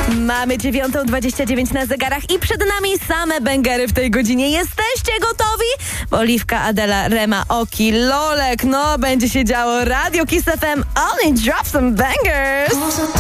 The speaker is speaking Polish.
Mamy 9:29 na zegarach i przed nami same bęgery w tej godzinie. Jesteście gotowi? Oliwka, Adela, Rema, Oki, Lolek. No, będzie się działo. Radio Kiss FM only drop some bangers.